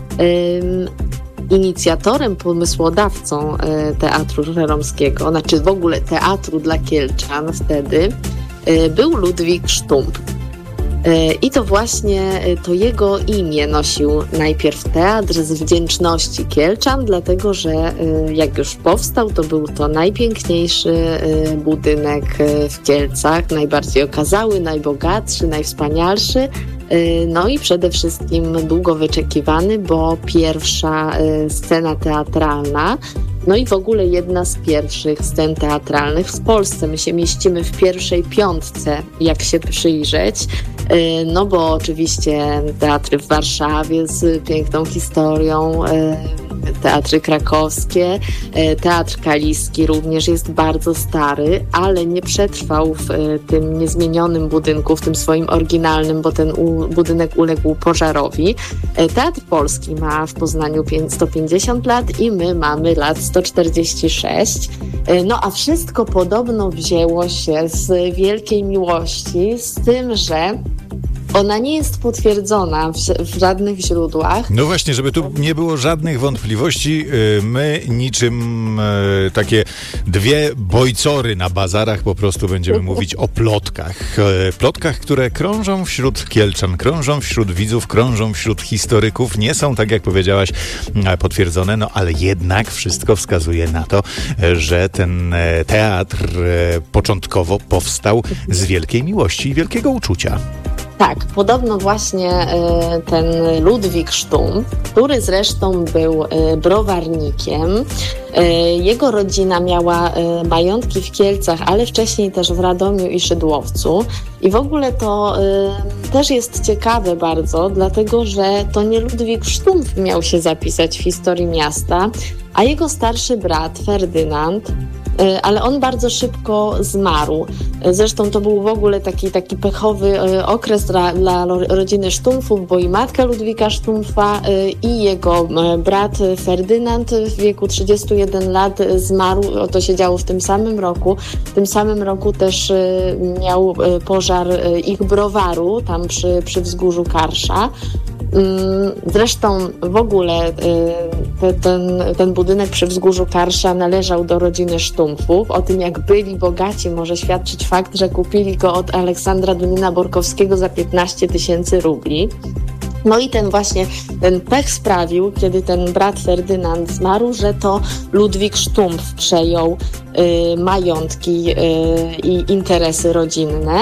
Inicjatorem, pomysłodawcą Teatru Żeromskiego, znaczy w ogóle teatru dla Kielczan wtedy, był Ludwik Sztump. I to właśnie to jego imię nosił najpierw teatr z wdzięczności Kielczan, dlatego że jak już powstał, to był to najpiękniejszy budynek w Kielcach, najbardziej okazały, najbogatszy, najwspanialszy. No i przede wszystkim długo wyczekiwany, bo pierwsza scena teatralna, no i w ogóle jedna z pierwszych scen teatralnych w Polsce. My się mieścimy w pierwszej piątce, jak się przyjrzeć, no bo oczywiście teatry w Warszawie z piękną historią, teatry krakowskie, teatr kaliski również jest bardzo stary, ale nie przetrwał w tym niezmienionym budynku, w tym swoim oryginalnym, bo ten u, budynek uległ pożarowi. Teatr Polski ma w Poznaniu sto pięćdziesiąt lat i my mamy lat sto czterdzieści sześć. No a wszystko podobno wzięło się z wielkiej miłości, z tym, że ona nie jest potwierdzona w, w żadnych źródłach. No właśnie, żeby tu nie było żadnych wątpliwości, my niczym takie dwie bojcory na bazarach po prostu będziemy mówić o plotkach. Plotkach, które krążą wśród Kielczan, krążą wśród widzów, krążą wśród historyków. Nie są, tak jak powiedziałaś, potwierdzone, no ale jednak wszystko wskazuje na to, że ten teatr początkowo powstał z wielkiej miłości i wielkiego uczucia. Tak, podobno właśnie ten Ludwik Sztump, który zresztą był browarnikiem, jego rodzina miała majątki w Kielcach, ale wcześniej też w Radomiu i Szydłowcu. I w ogóle to też jest ciekawe bardzo, dlatego że to nie Ludwik Sztump miał się zapisać w historii miasta, a jego starszy brat Ferdynand, ale on bardzo szybko zmarł. Zresztą to był w ogóle taki, taki pechowy okres dla, dla rodziny Sztumpfów, bo i matka Ludwika Sztumpfa i jego brat Ferdynand w wieku trzydziestu jeden lat zmarł. To się działo w tym samym roku. W tym samym roku też miał pożar ich browaru tam przy, przy wzgórzu Karsza. Zresztą w ogóle te, ten, ten budynek przy wzgórzu Karsza należał do rodziny Sztumpfów. O tym, jak byli bogaci, może świadczyć fakt, że kupili go od Aleksandra Dunina-Borkowskiego za piętnaście tysięcy rubli. No i ten właśnie ten pech sprawił, kiedy ten brat Ferdynand zmarł, że to Ludwik Sztumpf przejął y, majątki y, i interesy rodzinne.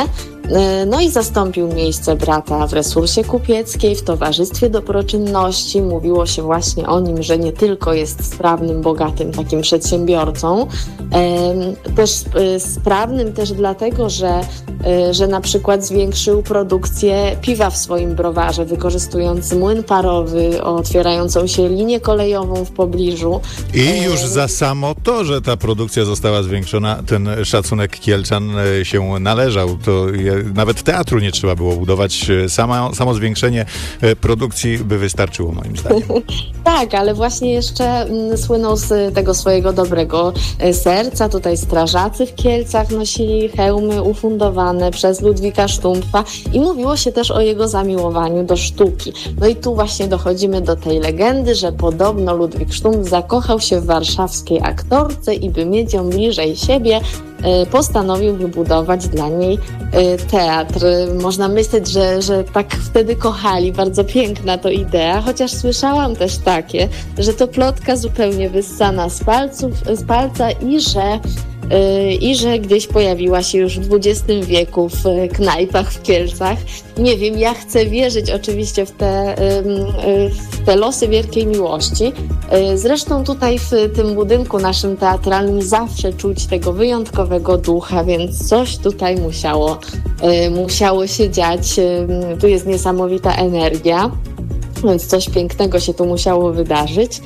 No i zastąpił miejsce brata w Resursie Kupieckiej, w Towarzystwie Dobroczynności. Mówiło się właśnie o nim, że nie tylko jest sprawnym, bogatym takim przedsiębiorcą, też sprawnym też dlatego, że, że na przykład zwiększył produkcję piwa w swoim browarze, wykorzystując młyn parowy, otwierającą się linię kolejową w pobliżu. I już za samo to, że ta produkcja została zwiększona, ten szacunek kielczan się należał. To nawet teatru nie trzeba było budować. Sama, samo zwiększenie produkcji by wystarczyło, moim zdaniem. Tak, ale właśnie jeszcze słynął z tego swojego dobrego serca. Tutaj strażacy w Kielcach nosili hełmy ufundowane przez Ludwika Sztumpfa i mówiło się też o jego zamiłowaniu do sztuki. No i tu właśnie dochodzimy do tej legendy, że podobno Ludwik Sztumpf zakochał się w warszawskiej aktorce i by mieć ją bliżej siebie, postanowił wybudować dla niej teatr. Można myśleć, że, że tak wtedy kochali. Bardzo piękna to idea, chociaż słyszałam też takie, że to plotka zupełnie wyssana z palców, z palca i że i że gdzieś pojawiła się już w dwudziestym wieku w knajpach w Kielcach. Nie wiem, ja chcę wierzyć oczywiście w te, w te losy wielkiej miłości. Zresztą tutaj w tym budynku naszym teatralnym zawsze czuć tego wyjątkowego ducha, więc coś tutaj musiało, musiało się dziać. Tu jest niesamowita energia, więc coś pięknego się tu musiało wydarzyć.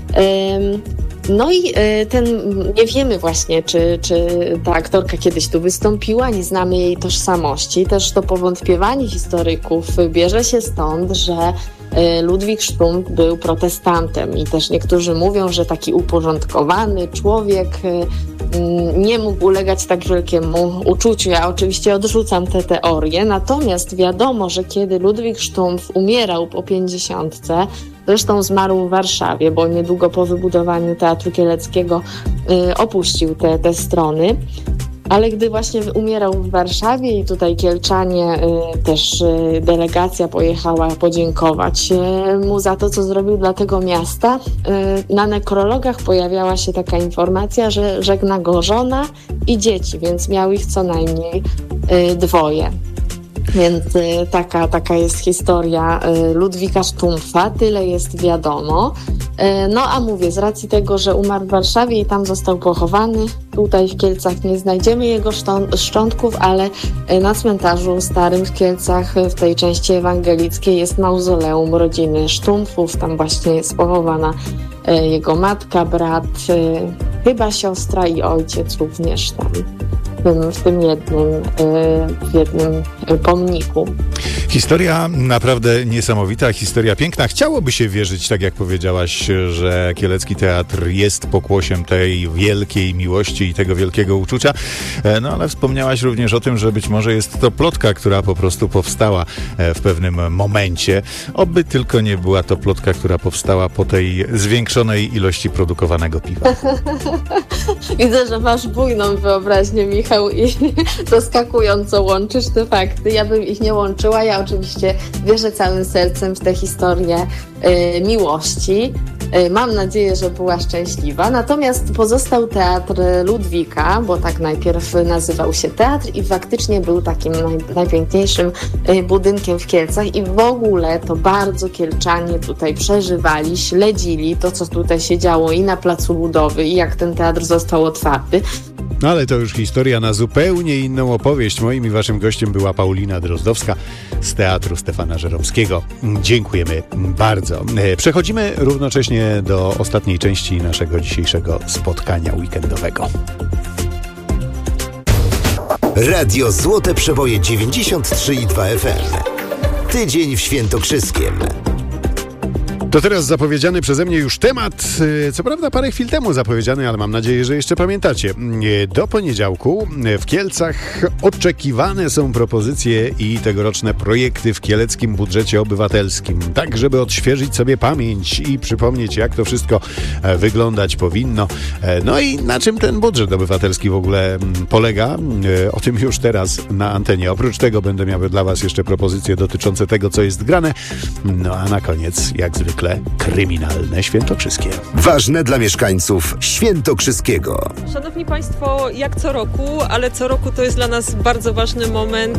No i ten, nie wiemy właśnie, czy, czy ta aktorka kiedyś tu wystąpiła, nie znamy jej tożsamości. Też to powątpiewanie historyków bierze się stąd, że Ludwik Sztumpf był protestantem i też niektórzy mówią, że taki uporządkowany człowiek nie mógł ulegać tak wielkiemu uczuciu. Ja oczywiście odrzucam te teorie, natomiast wiadomo, że kiedy Ludwik Sztumpf umierał po pięćdziesiątce, zresztą zmarł w Warszawie, bo niedługo po wybudowaniu Teatru Kieleckiego y, opuścił te, te strony. Ale gdy właśnie umierał w Warszawie i tutaj Kielczanie, y, też y, delegacja pojechała podziękować y, mu za to, co zrobił dla tego miasta, y, na nekrologach pojawiała się taka informacja, że żegna go żona i dzieci, więc miał ich co najmniej y, dwoje. Więc y, taka, taka jest historia y, Ludwika Sztumpfa, tyle jest wiadomo. Y, no a mówię, z racji tego, że umarł w Warszawie i tam został pochowany, tutaj w Kielcach nie znajdziemy jego sztą- szczątków, ale y, na cmentarzu starym w Kielcach, y, w tej części ewangelickiej jest mauzoleum rodziny Sztumpfów, tam właśnie jest pochowana y, jego matka, brat, y, chyba siostra i ojciec również tam. W tym jednym, w jednym pomniku. Historia naprawdę niesamowita, historia piękna. Chciałoby się wierzyć, tak jak powiedziałaś, że Kielecki Teatr jest pokłosiem tej wielkiej miłości i tego wielkiego uczucia, no ale wspomniałaś również o tym, że być może jest to plotka, która po prostu powstała w pewnym momencie. Oby tylko nie była to plotka, która powstała po tej zwiększonej ilości produkowanego piwa. Widzę, że masz bujną wyobraźnię, Michał, i zaskakująco łączysz te fakty. Ja bym ich nie łączyła. Ja oczywiście wierzę całym sercem w tę historię y, miłości. Y, mam nadzieję, że była szczęśliwa. Natomiast pozostał Teatr Ludwika, bo tak najpierw nazywał się teatr i faktycznie był takim naj, najpiękniejszym y, budynkiem w Kielcach i w ogóle to bardzo Kielczanie tutaj przeżywali, śledzili to, co tutaj się działo i na Placu Budowy, i jak ten teatr został otwarty. No ale to już historia na zupełnie inną opowieść. Moim i waszym gościem była Paulina Drozdowska z Teatru Stefana Żeromskiego. Dziękujemy bardzo. Przechodzimy równocześnie do ostatniej części naszego dzisiejszego spotkania weekendowego. Radio Złote Przeboje dziewięćdziesiąt trzy i dwa F M. Tydzień w Świętokrzyskiem. To teraz zapowiedziany przeze mnie już temat, co prawda parę chwil temu zapowiedziany, ale mam nadzieję, że jeszcze pamiętacie. Do poniedziałku w Kielcach oczekiwane są propozycje i tegoroczne projekty w kieleckim budżecie obywatelskim, tak żeby odświeżyć sobie pamięć i przypomnieć, jak to wszystko wyglądać powinno. No i na czym ten budżet obywatelski w ogóle polega, o tym już teraz na antenie. Oprócz tego będę miał dla was jeszcze propozycje dotyczące tego, co jest grane. No a na koniec, jak zwykle, zwykle kryminalne świętokrzyskie. Ważne dla mieszkańców świętokrzyskiego. Szanowni Państwo, jak co roku, ale co roku to jest dla nas bardzo ważny moment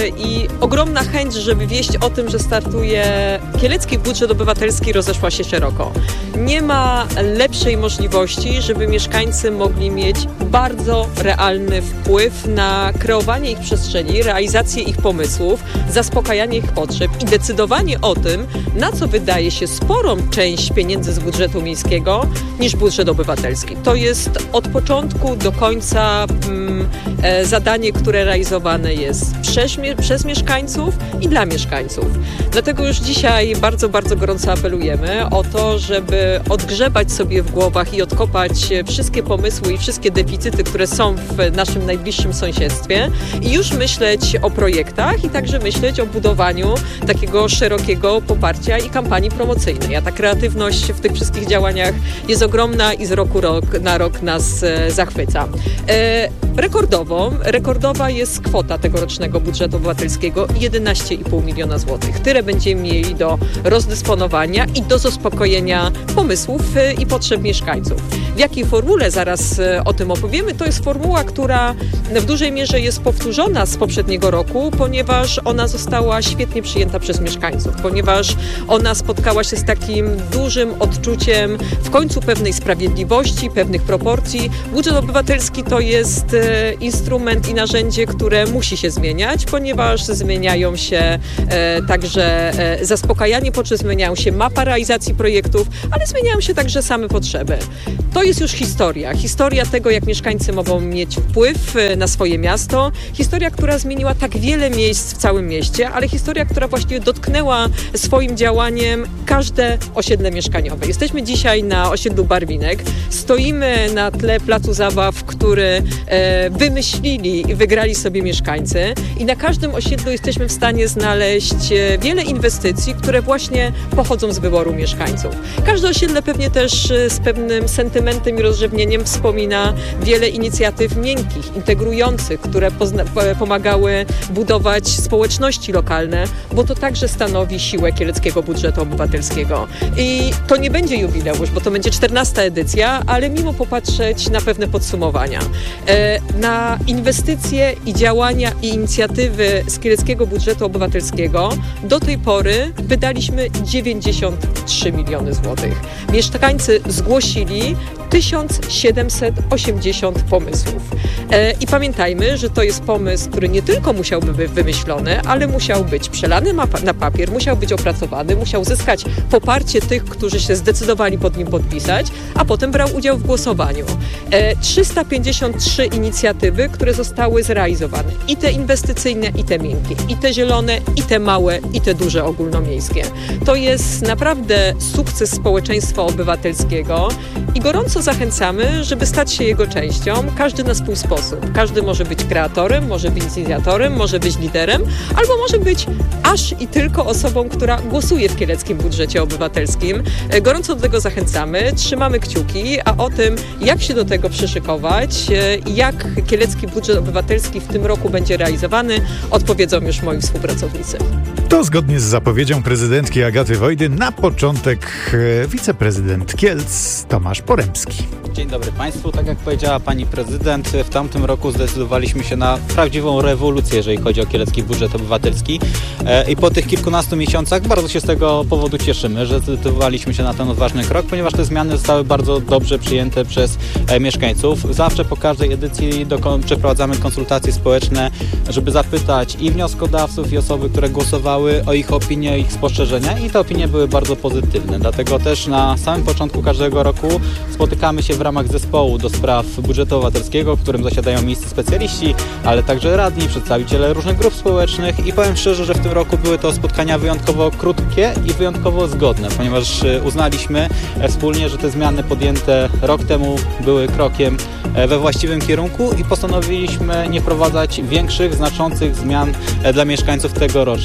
i ogromna chęć, żeby wieść o tym, że startuje Kielecki Budżet Obywatelski, rozeszła się szeroko. Nie ma lepszej możliwości, żeby mieszkańcy mogli mieć bardzo realny wpływ na kreowanie ich przestrzeni, realizację ich pomysłów, zaspokajanie ich potrzeb i decydowanie o tym, na co wydaje się sporą część pieniędzy z budżetu miejskiego niż budżet obywatelski. To jest od początku do końca mm, e, zadanie, które realizowane jest przez, przez mieszkańców i dla mieszkańców. Dlatego już dzisiaj bardzo, bardzo gorąco apelujemy o to, żeby odgrzebać sobie w głowach i odkopać wszystkie pomysły i wszystkie deficyty, które są w naszym najbliższym sąsiedztwie i już myśleć o projektach i także myśleć o budowaniu takiego szerokiego poparcia i kampanii promocyjnej. A ta kreatywność w tych wszystkich działaniach jest ogromna i z roku rok na rok nas e, zachwyca. E, rekordowo, rekordowa jest kwota tegorocznego budżetu obywatelskiego jedenaście i pół miliona złotych. Tyle będziemy mieli do rozdysponowania i do zaspokojenia pomysłów e, i potrzeb mieszkańców. W jakiej formule, zaraz e, o tym opowiemy, to jest formuła, która w dużej mierze jest powtórzona z poprzedniego roku, ponieważ ona została świetnie przyjęta przez mieszkańców, ponieważ ona spotkała się z takim dużym odczuciem w końcu pewnej sprawiedliwości, pewnych proporcji. Budżet obywatelski to jest e, instrument i narzędzie, które musi się zmieniać, ponieważ zmieniają się e, także e, zaspokajanie potrzeb, zmieniają się mapa realizacji projektów, ale zmieniają się także same potrzeby. To jest już historia. Historia tego, jak mieszkańcy mogą mieć wpływ na swoje miasto. Historia, która zmieniła tak wiele miejsc w całym mieście, ale historia, która właściwie dotknęła swoim działaniem każde osiedle mieszkaniowe. Jesteśmy dzisiaj na osiedlu Barwinek. Stoimy na tle placu zabaw, który e, wymyślili i wygrali sobie mieszkańcy. I na każdym osiedlu jesteśmy w stanie znaleźć wiele inwestycji, które właśnie pochodzą z wyboru mieszkańców. Każde osiedle pewnie też z pewnym sentymentem i rozrzewnieniem wspomina wiele inicjatyw miękkich, integrujących, które pozna- pomagały budować społeczności lokalne, bo to także stanowi siłę Kieleckiego Budżetu Obywatelskiego. I to nie będzie jubileusz, bo to będzie czternasta edycja, ale mimo popatrzeć na pewne podsumowania. E, na inwestycje i działania i inicjatywy z Kieleckiego Budżetu Obywatelskiego do tej pory wydaliśmy dziewięćdziesiąt trzy miliony złotych. Mieszkańcy zgłosili tysiąc siedemset osiemdziesiąt pomysłów. E, I pamiętajmy, że to jest pomysł, który nie tylko musiałby być wymyślony, ale musiał być przelany na papier, musiał być opracowany, musiał zyskać poparcie tych, którzy się zdecydowali pod nim podpisać, a potem brał udział w głosowaniu. E, trzysta pięćdziesiąt trzy inicjatywy, które zostały zrealizowane. I te inwestycyjne, i te miękkie, i te zielone, i te małe, i te duże ogólnomiejskie. To jest naprawdę sukces społeczeństwa obywatelskiego i gorąco zachęcamy, żeby stać się jego częścią, każdy na swój sposób. Każdy może być kreatorem, może być inicjatorem, może być liderem, albo może być aż i tylko osobą, która głosuje w Kieleckim Budżecie Obywatelskim. Gorąco do tego zachęcamy, trzymamy kciuki, a o tym, jak się do tego przyszykować, jak Kielecki Budżet Obywatelski w tym roku będzie realizowany, odpowiedzą już moi współpracownicy. To zgodnie z zapowiedzią prezydentki Agaty Wojdy na początek wiceprezydent Kielc Tomasz Poremski. Dzień dobry Państwu. Tak jak powiedziała Pani Prezydent, w tamtym roku zdecydowaliśmy się na prawdziwą rewolucję, jeżeli chodzi o Kielecki Budżet Obywatelski. I po tych kilkunastu miesiącach bardzo się z tego powodu cieszymy, że zdecydowaliśmy się na ten odważny krok, ponieważ te zmiany zostały bardzo dobrze przyjęte przez mieszkańców. Zawsze po każdej edycji dokon- przeprowadzamy konsultacje społeczne, żeby zapytać i wnioskodawców, i osoby, które głosowały, o ich opinie, o ich spostrzeżenia, i te opinie były bardzo pozytywne. Dlatego też na samym początku każdego roku spotykamy się w ramach zespołu do spraw budżetu obywatelskiego, w którym zasiadają miejscy specjaliści, ale także radni, przedstawiciele różnych grup społecznych, i powiem szczerze, że w tym roku były to spotkania wyjątkowo krótkie i wyjątkowo zgodne, ponieważ uznaliśmy wspólnie, że te zmiany podjęte rok temu były krokiem we właściwym kierunku i postanowiliśmy nie wprowadzać większych, znaczących zmian dla mieszkańców tegorocznej edycji.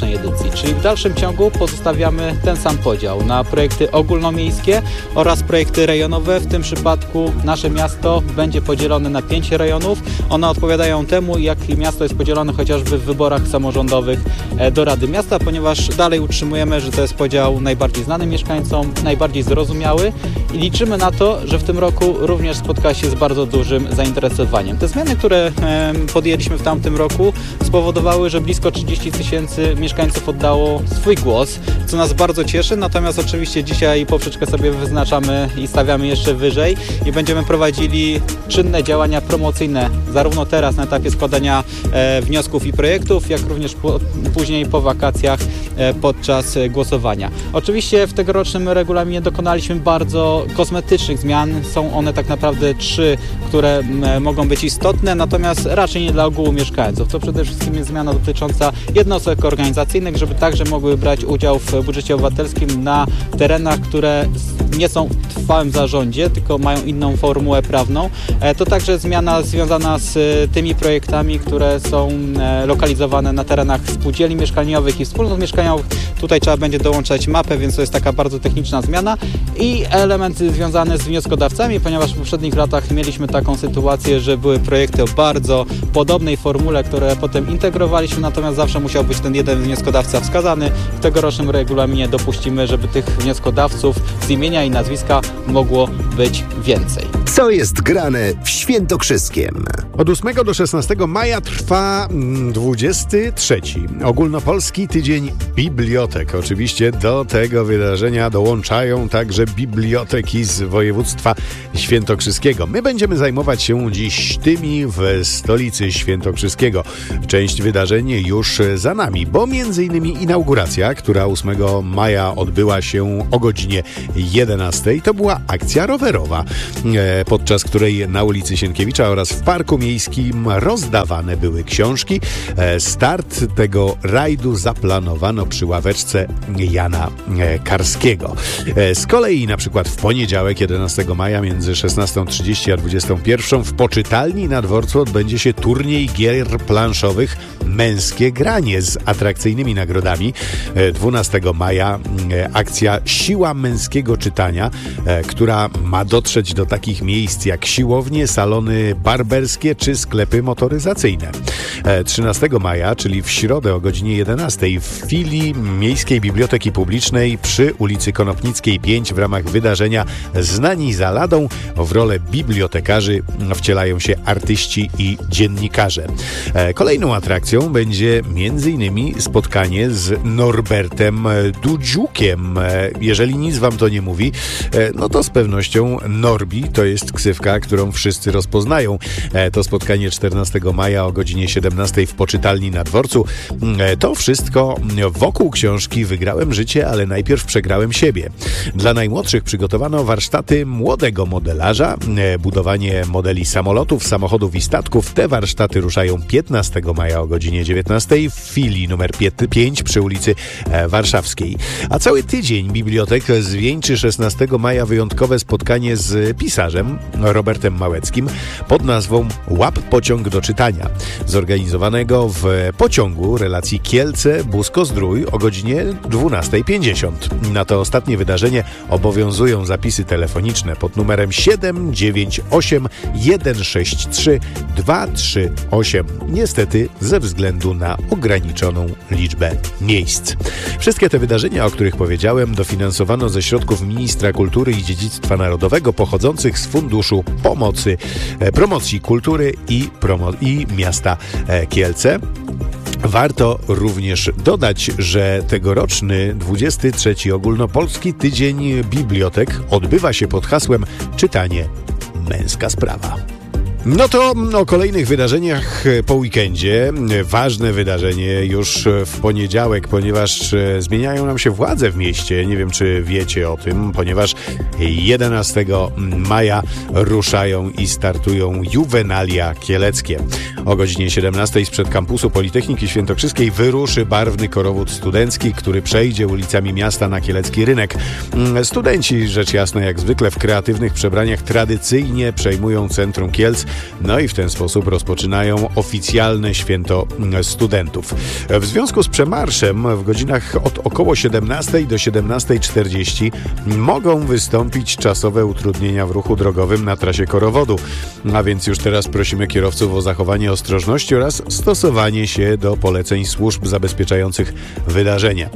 inwestycji, czyli w dalszym ciągu pozostawiamy ten sam podział na projekty ogólnomiejskie oraz projekty rejonowe. W tym przypadku nasze miasto będzie podzielone na pięć rejonów. One odpowiadają temu, jak miasto jest podzielone chociażby w wyborach samorządowych do Rady Miasta, ponieważ dalej utrzymujemy, że to jest podział najbardziej znany mieszkańcom, najbardziej zrozumiały i liczymy na to, że w tym roku również spotka się z bardzo dużym zainteresowaniem. Te zmiany, które podjęliśmy w tamtym roku, spowodowały, że blisko trzydzieści tysięcy mieszkańców oddało swój głos, co nas bardzo cieszy, natomiast oczywiście dzisiaj poprzeczkę sobie wyznaczamy i stawiamy jeszcze wyżej i będziemy prowadzili czynne działania promocyjne, zarówno teraz na etapie składania e, wniosków i projektów, jak również po, później po wakacjach e, podczas głosowania. Oczywiście w tegorocznym regulaminie dokonaliśmy bardzo kosmetycznych zmian. Są one tak naprawdę trzy, które m, mogą być istotne, natomiast raczej nie dla ogółu mieszkańców. To przede wszystkim jest zmiana dotycząca jednostek organizacyjnych, żeby także mogły brać udział w budżecie obywatelskim na terenach, które nie są w trwałym zarządzie, tylko mają inną formułę prawną. To także zmiana związana z tymi projektami, które są lokalizowane na terenach spółdzielni mieszkaniowych i wspólnot mieszkaniowych. Tutaj trzeba będzie dołączać mapę, więc to jest taka bardzo techniczna zmiana i element związany z wnioskodawcami, ponieważ w poprzednich latach mieliśmy taką sytuację, że były projekty o bardzo podobnej formule, które potem integrowaliśmy, natomiast zawsze musiał być ten jeden wnioskodawca wskazany. W tegorocznym regulaminie dopuścimy, żeby tych wnioskodawców z imienia i nazwiska mogło być więcej. Co jest grane w Świętokrzyskiem? Od ósmego do szesnastego maja trwa dwudziesty trzeci Ogólnopolski Tydzień Bibliotek. Oczywiście do tego wydarzenia dołączają także biblioteki z województwa świętokrzyskiego. My będziemy zajmować się dziś tymi w stolicy świętokrzyskiego. Część wydarzeń już za nami, bo między innymi inauguracja, która ósmego maja odbyła się o godzinie jedenastej, to była akcja rowerowa, podczas której na ulicy Sienkiewicza oraz w Parku Miejskim rozdawane były książki. Start tego rajdu zaplanowano przy ławeczce Jana Karskiego. Z kolei na przykład w poniedziałek jedenastego maja między szesnastą trzydzieści a dwudziestą pierwszą w poczytalni na dworcu odbędzie się turniej gier planszowych Męskie Granie z atrakcyjnymi nagrodami. dwunastego maja akcja Siła Męskiego Czytania, która ma dotrzeć do takich miejsc jak siłownie, salony barberskie czy sklepy motoryzacyjne. trzynastego maja, czyli w środę o godzinie jedenastej w filii Miejskiej Biblioteki Publicznej przy ulicy Konopnickiej pięć w ramach wydarzenia Znani za ladą w rolę bibliotekarzy wcielają się artyści i dziennikarze. Kolejną atrakcją będzie między innymi spotkanie z Norbertem Dudziukiem. Jeżeli nic wam to nie mówi, no to z pewnością Norbi to jest ksywka, którą wszyscy rozpoznają. To spotkanie czternastego maja o godzinie siedemnastej w poczytalni na dworcu. To wszystko wokół książki Wygrałem życie, ale najpierw przegrałem siebie. Dla najmłodszych przygotowano warsztaty młodego modelarza, budowanie modeli samolotów, samochodów i statków. Te warsztaty ruszają piętnastego maja o godzinie dziewiętnastej w filii numer pięć przy ulicy Warszawskiej. A cały tydzień bibliotek zwieńczy szesnastego maja wyjątkowe spotkanie z pisarzem Robertem Małeckim pod nazwą Łap pociąg do czytania, zorganizowanego w pociągu relacji Kielce-Busko-Zdrój o godzinie dwunastej pięćdziesiąt. Na to ostatnie wydarzenie obowiązują zapisy telefoniczne pod numerem siedem dziewięć osiem jeden sześć trzy dwa trzy osiem. Niestety ze względu na ograniczoną liczbę miejsc. Wszystkie te wydarzenia, o których powiedziałem, dofinansowano ze środków Ministra Kultury i Dziedzictwa Narodowego pochodzących z Funduszu Pomocy, Promocji Kultury i, promo- i Miasta Kielce. Warto również dodać, że tegoroczny dwudziesty trzeci Ogólnopolski Tydzień Bibliotek odbywa się pod hasłem Czytanie męska sprawa. No to o kolejnych wydarzeniach po weekendzie. Ważne wydarzenie już w poniedziałek, ponieważ zmieniają nam się władze w mieście. Nie wiem, czy wiecie o tym, ponieważ jedenastego maja ruszają i startują juwenalia kieleckie. O godzinie siedemnastej sprzed kampusu Politechniki Świętokrzyskiej wyruszy barwny korowód studencki, który przejdzie ulicami miasta na Kielecki Rynek. Studenci, rzecz jasna jak zwykle, w kreatywnych przebraniach tradycyjnie przejmują centrum Kielc, no i w ten sposób rozpoczynają oficjalne święto studentów. W związku z przemarszem w godzinach od około siedemnastej do siedemnastej czterdzieści mogą wystąpić czasowe utrudnienia w ruchu drogowym na trasie korowodu. A więc już teraz prosimy kierowców o zachowanie ostrożności oraz stosowanie się do poleceń służb zabezpieczających wydarzenia.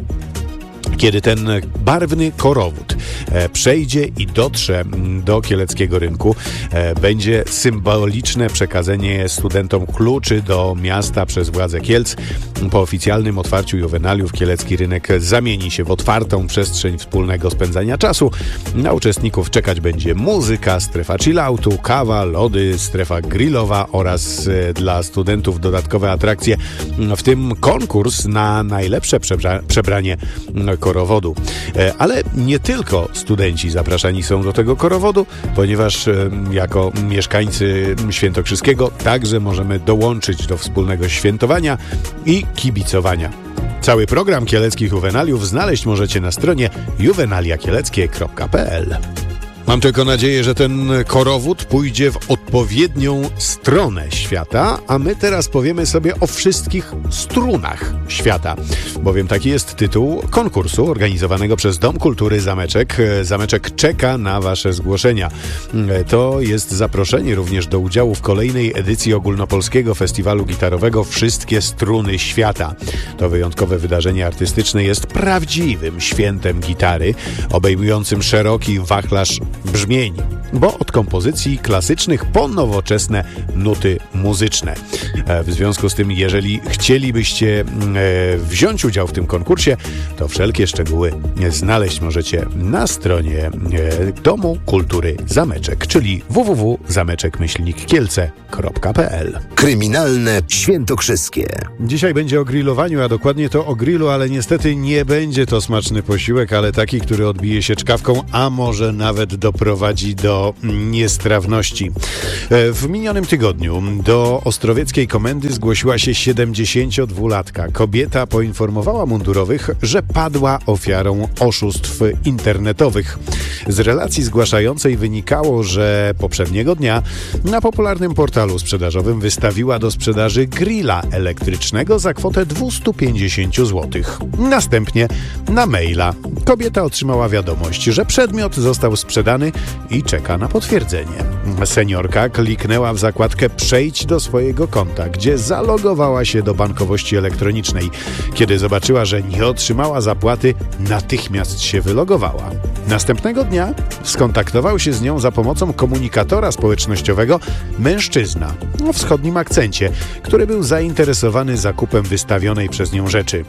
Kiedy ten barwny korowód e, przejdzie i dotrze do Kieleckiego Rynku, e, będzie symboliczne przekazanie studentom kluczy do miasta przez władze Kielc. Po oficjalnym otwarciu juwenaliów Kielecki Rynek zamieni się w otwartą przestrzeń wspólnego spędzania czasu. Na uczestników czekać będzie muzyka, strefa chilloutu, kawa, lody, strefa grillowa oraz e, dla studentów dodatkowe atrakcje, w tym konkurs na najlepsze przebra- przebranie korowodu. Ale nie tylko studenci zapraszani są do tego korowodu, ponieważ jako mieszkańcy Świętokrzyskiego także możemy dołączyć do wspólnego świętowania i kibicowania. Cały program kieleckich juwenaliów znaleźć możecie na stronie juwenalia kieleckie kropka p l. Mam tylko nadzieję, że ten korowód pójdzie w odpowiednią stronę świata, a my teraz powiemy sobie o wszystkich strunach świata, bowiem taki jest tytuł konkursu organizowanego przez Dom Kultury Zameczek. Zameczek czeka na wasze zgłoszenia. To jest zaproszenie również do udziału w kolejnej edycji ogólnopolskiego festiwalu gitarowego Wszystkie Struny Świata. To wyjątkowe wydarzenie artystyczne jest prawdziwym świętem gitary, obejmującym szeroki wachlarz brzmień, bo od kompozycji klasycznych po nowoczesne nuty muzyczne. W związku z tym, jeżeli chcielibyście wziąć udział w tym konkursie, to wszelkie szczegóły znaleźć możecie na stronie Domu Kultury Zameczek, czyli w w w kropka zameczek myślnik kielce kropka p l. Kryminalne Świętokrzyskie. Dzisiaj będzie o grillowaniu, a dokładnie to o grillu, ale niestety nie będzie to smaczny posiłek, ale taki, który odbije się czkawką, a może nawet doprowadzi do niestrawności. W minionym tygodniu do ostrowieckiej komendy zgłosiła się siedemdziesięciodwulatka. Kobieta poinformowała mundurowych, że padła ofiarą oszustw internetowych. Z relacji zgłaszającej wynikało, że poprzedniego dnia na popularnym portalu sprzedażowym wystawiła do sprzedaży grilla elektrycznego za kwotę dwieście pięćdziesiąt złotych. Następnie na maila kobieta otrzymała wiadomość, że przedmiot został sprzedany i czeka na potwierdzenie. Seniorka kliknęła w zakładkę Przejdź do swojego konta, gdzie zalogowała się do bankowości elektronicznej. Kiedy zobaczyła, że nie otrzymała zapłaty, natychmiast się wylogowała. Następnego dnia skontaktował się z nią za pomocą komunikatora społecznościowego mężczyzna o wschodnim akcencie, który był zainteresowany zakupem wystawionej przez nią rzeczy.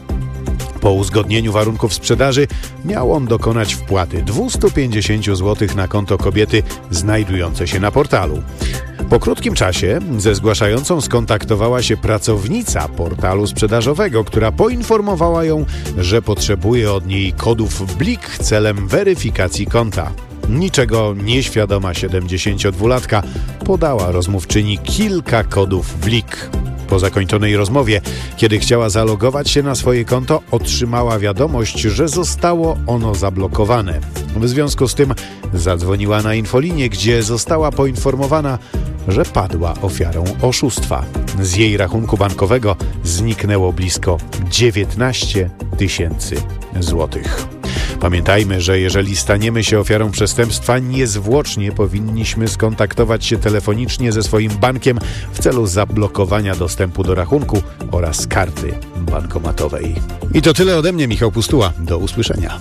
Po uzgodnieniu warunków sprzedaży miał on dokonać wpłaty dwieście pięćdziesiąt złotych na konto kobiety znajdujące się na portalu. Po krótkim czasie ze zgłaszającą skontaktowała się pracownica portalu sprzedażowego, która poinformowała ją, że potrzebuje od niej kodów Blik celem weryfikacji konta. Niczego nieświadoma siedemdziesięciodwulatka podała rozmówczyni kilka kodów Blik. Po zakończonej rozmowie, kiedy chciała zalogować się na swoje konto, otrzymała wiadomość, że zostało ono zablokowane. W związku z tym zadzwoniła na infolinię, gdzie została poinformowana, że padła ofiarą oszustwa. Z jej rachunku bankowego zniknęło blisko dziewiętnaście tysięcy złotych. Pamiętajmy, że jeżeli staniemy się ofiarą przestępstwa, niezwłocznie powinniśmy skontaktować się telefonicznie ze swoim bankiem w celu zablokowania dostępu do rachunku oraz karty bankomatowej. I to tyle ode mnie, Michał Pustuła. Do usłyszenia.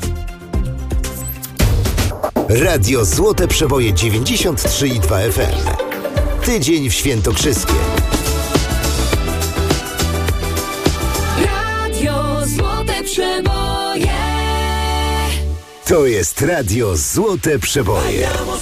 Radio Złote Przeboje dziewięćdziesiąt trzy i dwa F M. Tydzień w Świętokrzyskie. Radio Złote Przeboje. To jest Radio Złote Przeboje.